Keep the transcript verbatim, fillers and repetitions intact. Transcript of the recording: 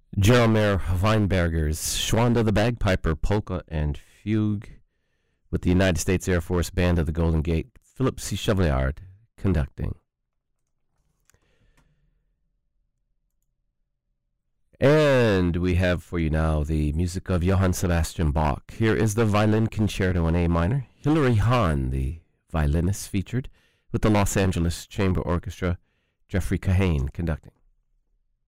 Jaromir Weinberger's Schwanda the Bagpiper, Polka and Fugue, with the United States Air Force Band of the Golden Gate, Philip C. Chevaliard conducting. And we have for you now the music of Johann Sebastian Bach. Here is the Violin Concerto in A minor. Hilary Hahn, the violinist, featured, with the Los Angeles Chamber Orchestra, Jeffrey Kahane conducting.